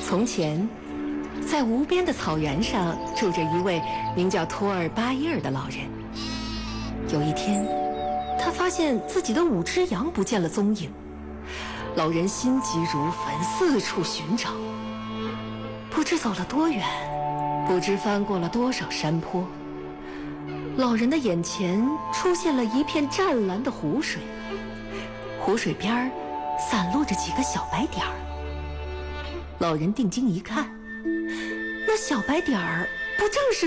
从前，在无边的草原上住着一位名叫托尔巴耶尔的老人。有一天，他发现自己的5只羊不见了踪影。老人心急如焚，四处寻找。不知走了多远，不知翻过了多少山坡，老人的眼前出现了一片湛蓝的湖水，湖水边儿散落着几个小白点儿。老人定睛一看，那小白点儿不正是